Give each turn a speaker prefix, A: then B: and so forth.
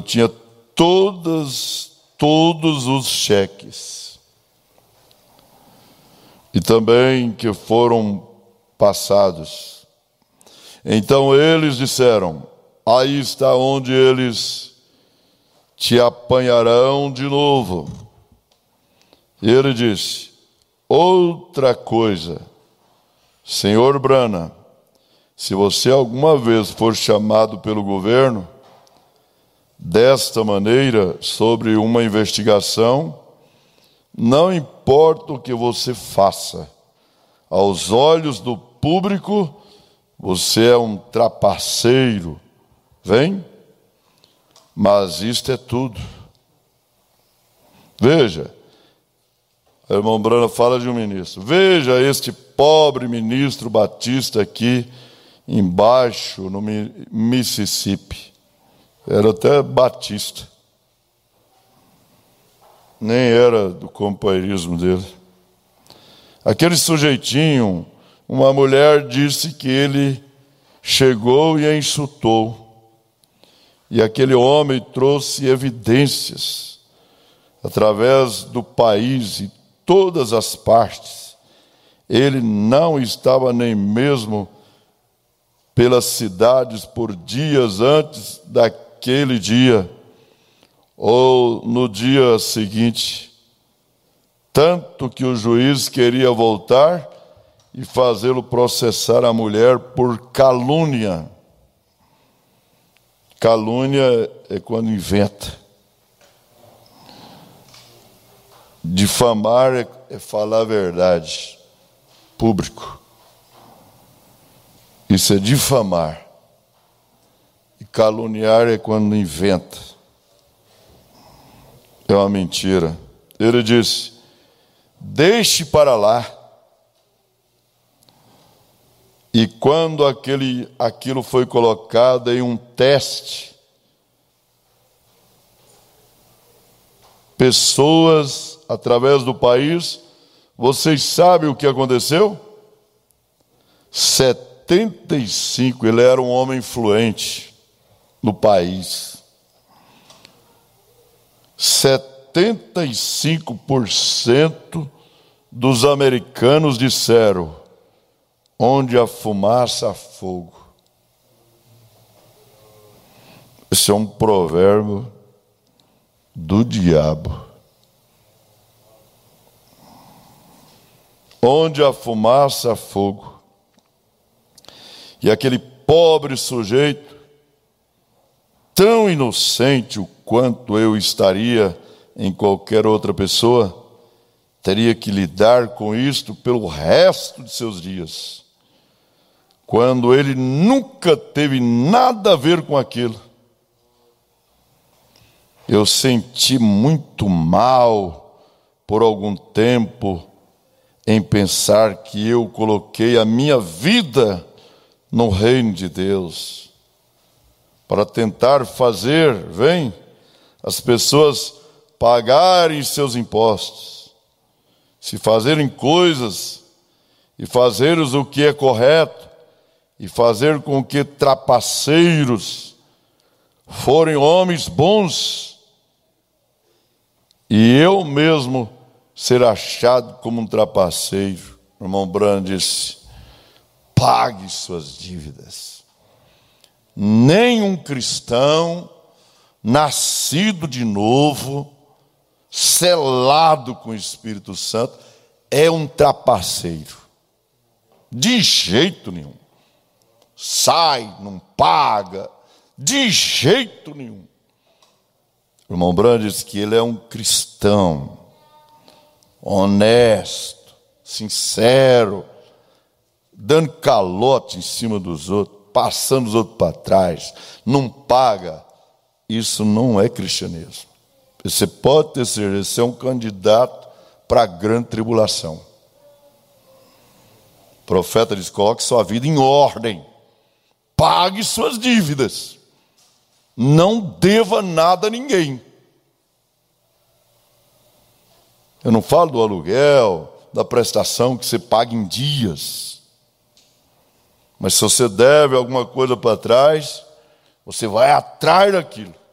A: tinha todos os cheques. E também que foram passados. Então eles disseram: aí está onde eles te apanharão de novo. E ele disse: outra coisa, senhor Brana, se você alguma vez for chamado pelo governo desta maneira sobre uma investigação, não importa o que você faça, aos olhos do público você é um trapaceiro. Vem? Mas isto é tudo. Veja, o irmão Brana fala de um ministro. Veja este pobre ministro batista aqui embaixo no Mississippi. Era até batista. Nem era do companheirismo dele. Aquele sujeitinho, uma mulher disse que ele chegou e a insultou. E aquele homem trouxe evidências através do país e todas as partes. Ele não estava nem mesmo pelas cidades por dias antes daquele dia, ou no dia seguinte, tanto que o juiz queria voltar e fazê-lo processar a mulher por calúnia. Calúnia é quando inventa. Difamar é falar a verdade. Público. Isso é difamar. E caluniar é quando inventa. É uma mentira. Ele disse: deixe para lá. E quando aquilo foi colocado em um teste, pessoas através do país, vocês sabem o que aconteceu? 75, ele era um homem influente no país. 75% dos americanos disseram: onde há fumaça, há fogo. Esse é um provérbio do diabo. Onde há fumaça, há fogo. E aquele pobre sujeito, tão inocente o quanto eu estaria em qualquer outra pessoa, teria que lidar com isto pelo resto de seus dias, quando ele nunca teve nada a ver com aquilo. Eu senti muito mal por algum tempo em pensar que eu coloquei a minha vida no reino de Deus para tentar fazer, as pessoas pagarem seus impostos, se fazerem coisas e fazeres o que é correto, e fazer com que trapaceiros forem homens bons, e eu mesmo ser achado como um trapaceiro. O irmão Brana disse: pague suas dívidas. Nenhum cristão nascido de novo, selado com o Espírito Santo, é um trapaceiro. De jeito nenhum. Sai, não paga, de jeito nenhum. O irmão Brana diz que ele é um cristão, honesto, sincero, dando calote em cima dos outros, passando os outros para trás, não paga. Isso não é cristianismo. Você pode ter certeza, você é um candidato para a grande tribulação. O profeta diz: coloque sua vida em ordem. Pague suas dívidas. Não deva nada a ninguém. Eu não falo do aluguel, da prestação que você paga em dias. Mas se você deve alguma coisa para trás, você vai atrás daquilo.